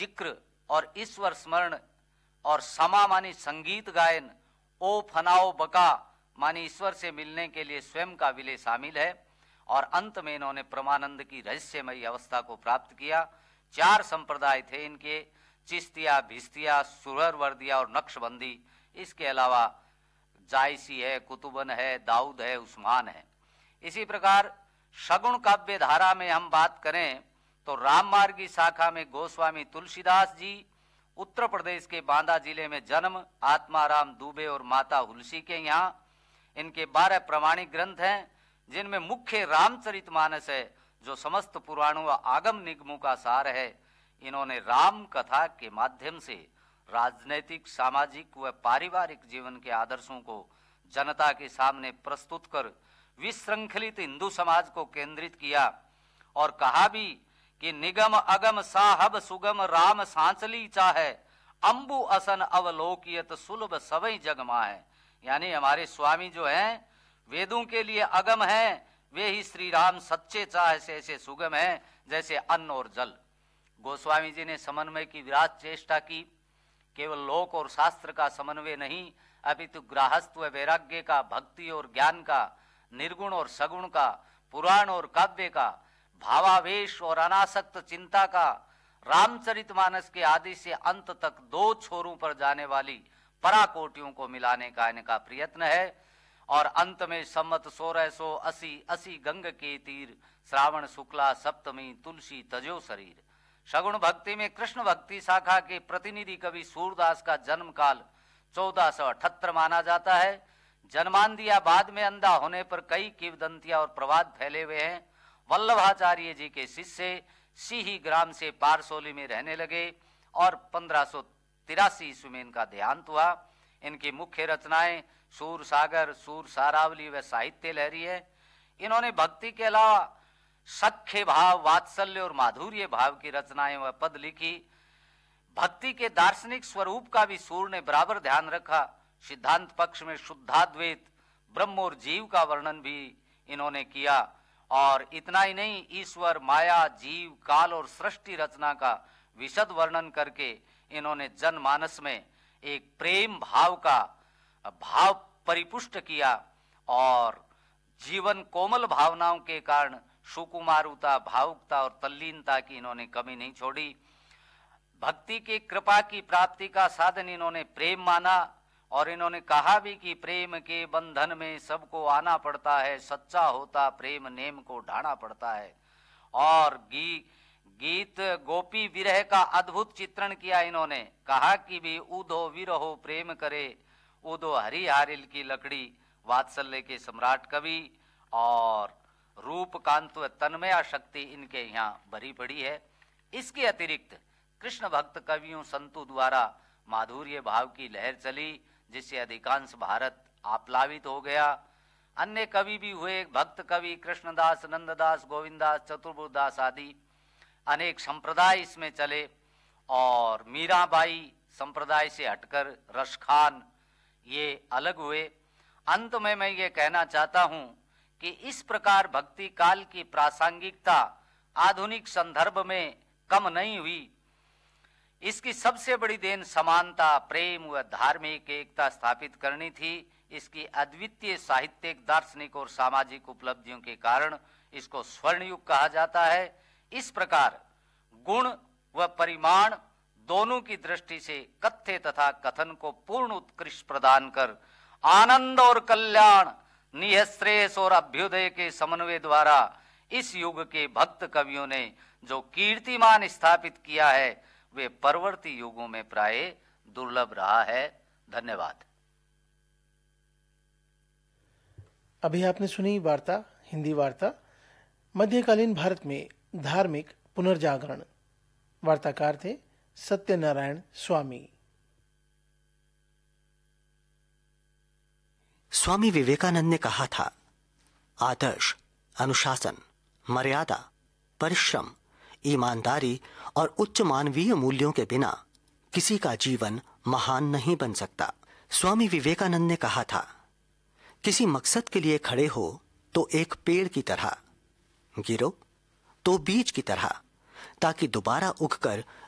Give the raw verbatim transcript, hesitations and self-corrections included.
जिक्र और ईश्वर स्मरण और समा मानी संगीत गायन, ओ फनाओ बका मानी ईश्वर से मिलने के लिए स्वयं का विलय शामिल है। और अंत में इन्होंने परमानंद की रहस्यमयी अवस्था को प्राप्त किया। चार संप्रदाय थे इनके, चिश्तिया, भिस्तिया, सुहरवर्दिया और नक्शबंदी। इसके अलावा जायसी है, कुतुबन है, दाऊद है, उस्मान है। इसी प्रकार सगुण काव्य धारा में हम बात करें तो राम मार्गी शाखा में गोस्वामी तुलसीदास जी, उत्तर प्रदेश के बांदा जिले में जन्म, आत्माराम दुबे और माता हुलसी के यहाँ। इनके बारह प्रमाणिक ग्रंथ हैं, जिनमें मुख्य रामचरितमानस है, जो समस्त पुराणों व आगम निगमों का सार है। इन्होंने राम कथा के माध्यम से राजनैतिक, सामाजिक व पारिवारिक जीवन के आदर्शों को जनता के सामने प्रस्तुत कर विशृंखलित हिंदू समाज को केंद्रित किया और कहा भी कि निगम अगम साहब सुगम राम सांचली चाहे, अंबु असन अवलोकियत सुलभ सवई जगमा है। यानी हमारे स्वामी जो हैं वेदों के लिए अगम हैं, वे ही श्री राम सच्चे चाहे से ऐसे सुगम हैं जैसे अन्न और जल। गोस्वामी जी ने समन्वय की विराट चेष्टा की। केवल लोक और शास्त्र का समन्वय नहीं, अपितु गृहस्थ व वैराग्य का, भक्ति और ज्ञान का, निर्गुण और सगुण का, पुराण और काव्य का, भावावेश और अनासक्त चिंता का, रामचरितमानस के आदि से अंत तक दो छोरों पर जाने वाली पराकोटियों को मिलाने का इनका प्रयत्न है। और अंत में सम्मत सोलह सौ अस्सी अस्सी गंग के तीर, श्रावण शुक्ला सप्तमी, तुलसी तजो शरीर। सगुण भक्ति में कृष्ण भक्ति शाखा के प्रतिनिधि कवि सूरदास का जन्म काल चौदह सौ अठहत्तर माना जाता है। जन्मांधिया बाद में अंधा होने पर कई किंवदंतियां और प्रवाद फैले हुए हैं। वल्लभाचार्य जी के शिष्य सिही ग्राम से पारसोली में रहने लगे और पंद्रह सौ तिरासी ईस्वी में इनका देहांत हुआ। इनकी मुख्य रचनाएं सूर सागर, सूर सारावली व साहित्य लहरी है। इन्होंने भक्ति के अलावा सख्य भाव, वात्सल्य और माधुर्य भाव की रचनाएं व पद लिखी। भक्ति के दार्शनिक स्वरूप का भी सूर ने बराबर ध्यान रखा। सिद्धांत पक्ष में शुद्धाद्वैत, ब्रह्म और जीव का वर्णन भी इन्होंने किया। और इतना ही नहीं, ईश्वर, माया, जीव, काल और सृष्टि रचना का विशद वर्णन करके इन्होंने जनमानस में एक प्रेम भाव का भाव परिपुष्ट किया। और जीवन कोमल भावनाओं के कारण सुकुमारुता, भावुकता और तल्लीनता की इन्होंने कमी नहीं छोड़ी। भक्ति की कृपा की प्राप्ति का साधन इन्होंने प्रेम माना। और इन्होंने कहा भी कि प्रेम के बंधन में सबको आना पड़ता है, सच्चा होता प्रेम नेम को ढाना पड़ता है। और गी गीत गोपी विरह का अद्भुत चित्रण किया इन्होंने। कहा कि भी उदो विरहो प्रेम करे, उदो हरि हारिल की लकड़ी। वात्सल्य के सम्राट कवि और रूप कांत व तन्मया शक्ति इनके यहाँ भरी पड़ी है। इसके अतिरिक्त कृष्ण भक्त कवियों संतों द्वारा माधुर्य भाव की लहर चली, जिससे अधिकांश भारत आप्लावित हो गया। अन्य कवि भी हुए, भक्त कवि कृष्णदास, नंददास, गोविंदास, चतुर्भुजदास आदि अनेक संप्रदाय इसमें चले। और मीराबाई संप्रदाय से हटकर रसखान ये अलग हुए। अंत में मैं ये कहना चाहता हूँ कि इस प्रकार भक्ति काल की प्रासंगिकता आधुनिक संदर्भ में कम नहीं हुई। इसकी सबसे बड़ी देन समानता, प्रेम व धार्मिक एकता स्थापित करनी थी। इसकी अद्वितीय साहित्यिक, दार्शनिक और सामाजिक उपलब्धियों के कारण इसको स्वर्ण युग कहा जाता है। इस प्रकार गुण व परिमाण दोनों की दृष्टि से कथ्य तथा कथन को पूर्ण उत्कृष्ट प्रदान कर आनंद और कल्याण, निःश्रेयस और अभ्युदय के समन्वय द्वारा इस युग के भक्त कवियों ने जो कीर्तिमान स्थापित किया है, वे परवर्ती युगों में प्राय दुर्लभ रहा है। धन्यवाद। अभी आपने सुनी वार्ता, हिंदी वार्ता, मध्यकालीन भारत में धार्मिक पुनर्जागरण। वार्ताकार थे सत्यनारायण स्वामी। स्वामी विवेकानंद ने कहा था, आदर्श, अनुशासन, मर्यादा, परिश्रम, ईमानदारी और उच्च मानवीय मूल्यों के बिना किसी का जीवन महान नहीं बन सकता। स्वामी विवेकानंद ने कहा था, किसी मकसद के लिए खड़े हो तो एक पेड़ की तरह, गिरो तो बीज की तरह, ताकि दोबारा उगकर